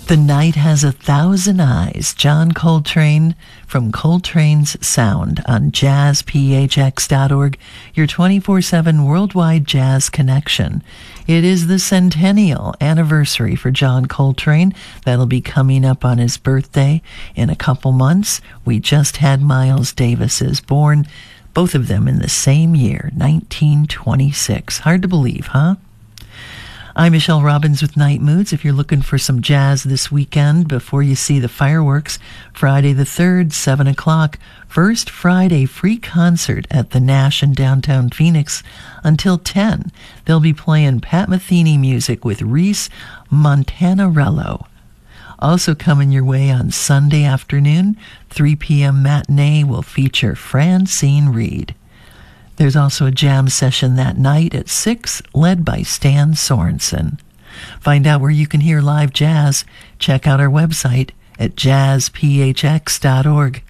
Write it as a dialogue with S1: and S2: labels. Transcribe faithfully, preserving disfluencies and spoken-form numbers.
S1: The Night Has a Thousand Eyes, John Coltrane from Coltrane's Sound on jazz p h x dot org, your twenty-four seven worldwide jazz connection. It is the centennial anniversary for John Coltrane. That'll be coming up on his birthday in a couple months. We just had Miles Davis's born, both of them in the same year, nineteen twenty-six. Hard to believe, huh? I'm Michelle Robbins with Night Moods. If you're looking for some jazz this weekend before you see the fireworks, Friday the third, seven o'clock, First Friday free concert at the Nash in downtown Phoenix until ten. They'll be playing Pat Metheny music with Reese Montanarello. Also coming your way on Sunday afternoon, three p.m. matinee will feature Francine Reed. There's also a jam session that night at six, led by Stan Sorensen. Find out where you can hear live jazz. Check out our website at jazz p h x dot org.